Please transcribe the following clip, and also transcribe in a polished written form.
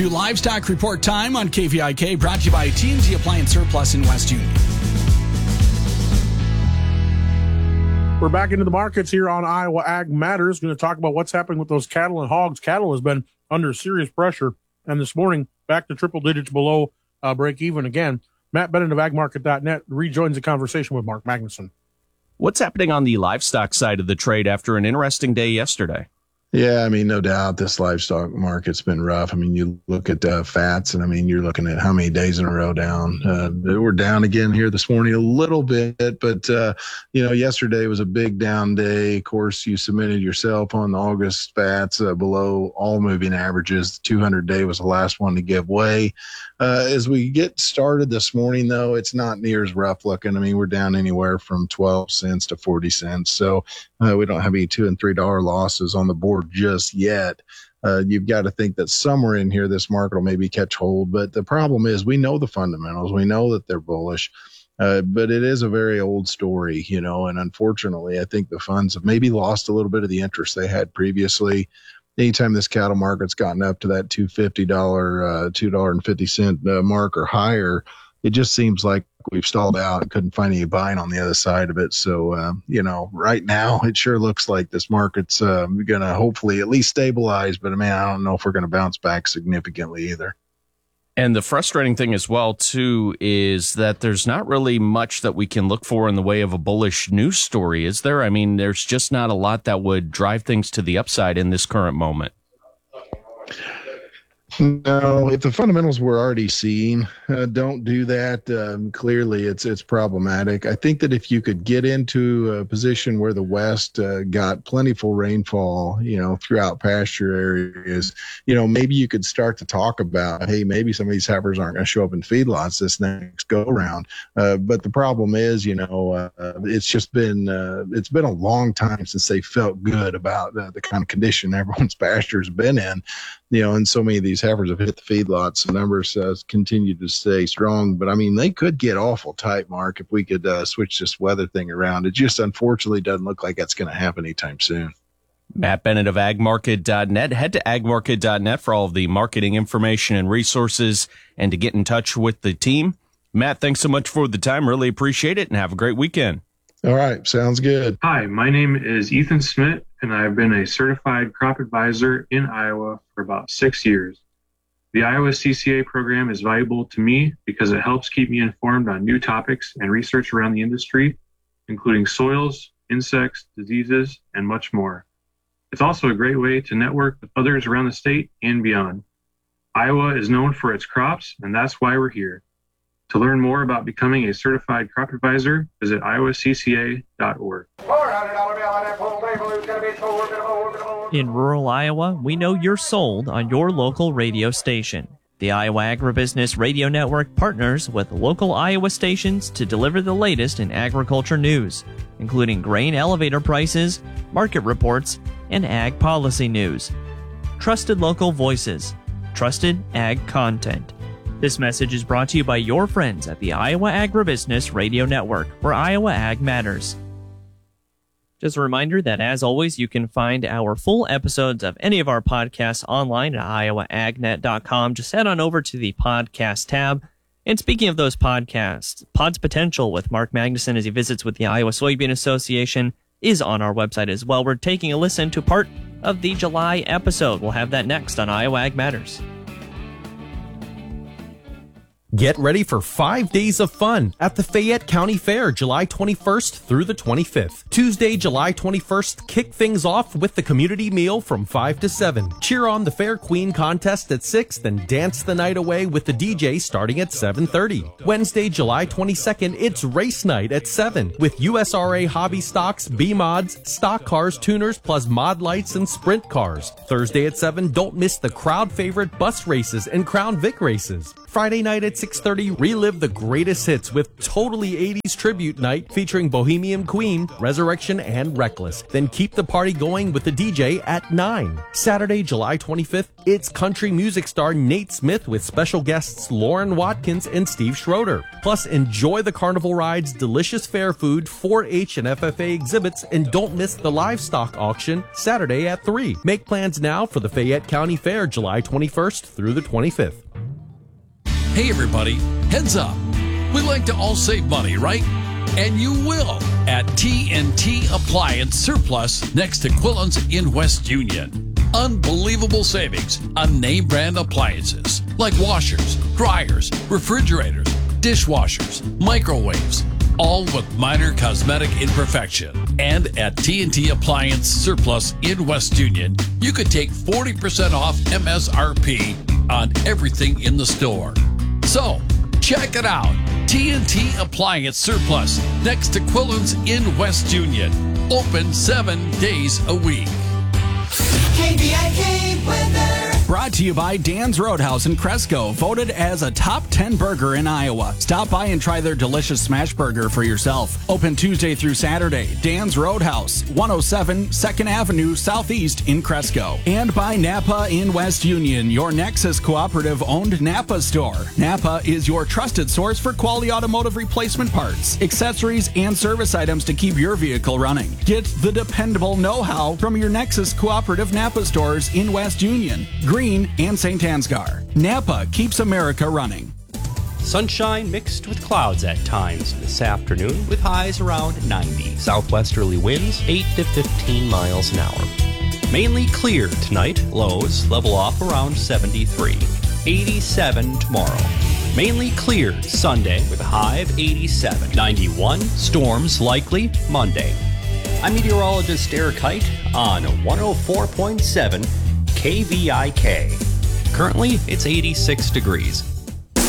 New Livestock Report time on KVIK, brought to you by TNT Appliance Surplus in West Union. We're back into the markets here on Iowa Ag Matters. Going to talk about what's happening with those cattle and hogs. Cattle has been under serious pressure, and this morning back to triple digits below break even again. Matt Bennett of agmarket.net rejoins the conversation with Mark Magnuson. What's happening on the livestock side of the trade after an interesting day yesterday? Yeah, I mean, no doubt this livestock market's been rough. I mean, you look at fats, and I mean, you're looking at how many days in a row down. We're down again here this morning a little bit, but, yesterday was a big down day. Of course, you submitted yourself on the August fats below all moving averages. The 200-day was the last one to give way. As we get started this morning, though, it's not near as rough looking. I mean, we're down anywhere from 12 cents to 40 cents. So we don't have any $2 and $3 losses on the board just yet. You've got to think that somewhere in here this market will maybe catch hold. But the problem is we know the fundamentals. We know that they're bullish. But it is a very old story, and unfortunately, I think the funds have maybe lost a little bit of the interest they had previously. Anytime this cattle market's gotten up to that $2.50, $2.50 mark or higher, it just seems like we've stalled out and couldn't find any buying on the other side of it. So, right now it sure looks like this market's going to hopefully at least stabilize. But, man, I don't know if we're going to bounce back significantly either. And the frustrating thing as well, too, is that there's not really much that we can look for in the way of a bullish news story, is there? I mean, there's just not a lot that would drive things to the upside in this current moment. No, if the fundamentals we're already seeing don't do that, clearly it's problematic. I think that if you could get into a position where the West got plentiful rainfall, throughout pasture areas, maybe you could start to talk about, hey, maybe some of these heifers aren't going to show up in feedlots this next go around. But the problem is, it's just been it's been a long time since they felt good about the kind of condition everyone's pasture has been in. And so many of these heifers have hit the feedlots. The numbers continue to stay strong. But, I mean, they could get awful tight, Mark, if we could switch this weather thing around. It just unfortunately doesn't look like that's going to happen anytime soon. Matt Bennett of agmarket.net. Head to agmarket.net for all of the marketing information and resources and to get in touch with the team. Matt, thanks so much for the time. Really appreciate it, and have a great weekend. All right. Sounds good. Hi, my name is Ethan Smith, and I've been a certified crop advisor in Iowa for about 6 years. The Iowa CCA program is valuable to me because it helps keep me informed on new topics and research around the industry, including soils, insects, diseases, and much more. It's also a great way to network with others around the state and beyond. Iowa is known for its crops, and that's why we're here. To learn more about becoming a certified crop advisor, visit iowacca.org. In rural Iowa, we know you're sold on your local radio station. The Iowa Agribusiness Radio Network partners with local Iowa stations to deliver the latest in agriculture news, including grain elevator prices, market reports, and ag policy news. Trusted local voices, trusted ag content. This message is brought to you by your friends at the Iowa Agribusiness Radio Network, where Iowa Ag matters. Just a reminder that, as always, you can find our full episodes of any of our podcasts online at iowaagnet.com. Just head on over to the podcast tab. And speaking of those podcasts, Pod's Potential with Mark Magnuson as he visits with the Iowa Soybean Association is on our website as well. We're taking a listen to part of the July episode. We'll have that next on Iowa Ag Matters. Get ready for 5 days of fun at the Fayette County Fair, July 21st through the 25th. Tuesday, July 21st, kick things off with the community meal from 5 to 7. Cheer on the Fair Queen contest at 6, then dance the night away with the DJ starting at 7:30. Wednesday, July 22nd, it's race night at 7 with USRA hobby stocks, B-mods, stock cars, tuners, plus mod lights and sprint cars. Thursday at 7, don't miss the crowd favorite bus races and Crown Vic races. Friday night at 6:30, relive the greatest hits with Totally 80s Tribute Night featuring Bohemian Queen, Resurrection, and Reckless. Then keep the party going with the DJ at 9. Saturday, July 25th, it's country music star Nate Smith with special guests Lauren Watkins and Steve Schroeder. Plus, enjoy the carnival rides, delicious fair food, 4-H and FFA exhibits, and don't miss the livestock auction Saturday at 3. Make plans now for the Fayette County Fair, July 21st through the 25th. Hey everybody, heads up. We like to all save money, right? And you will at TNT Appliance Surplus next to Quillen's in West Union. Unbelievable savings on name brand appliances like washers, dryers, refrigerators, dishwashers, microwaves, all with minor cosmetic imperfection. And at TNT Appliance Surplus in West Union, you could take 40% off MSRP on everything in the store. So, check it out. TNT Appliance Surplus next to Quillen's in West Union. Open 7 days a week. KVIK weather. Brought to you by Dan's Roadhouse in Cresco, voted as a top 10 burger in Iowa. Stop by and try their delicious smash burger for yourself. Open Tuesday through Saturday. Dan's Roadhouse, 107 2nd Avenue Southeast in Cresco. And by Napa in West Union, your Nexus Cooperative owned Napa store. Napa is your trusted source for quality automotive replacement parts, accessories, and service items to keep your vehicle running. Get the dependable know-how from your Nexus Cooperative Napa stores in West Union, Green, and St. Ansgar. Napa keeps America running. Sunshine mixed with clouds at times this afternoon with highs around 90. Southwesterly winds 8 to 15 miles an hour. Mainly clear tonight. Lows level off around 73. 87 tomorrow. Mainly clear Sunday with a high of 87. 91. Storms likely Monday. I'm meteorologist Eric Height on 104.7 KVIK. Currently, it's 86 degrees.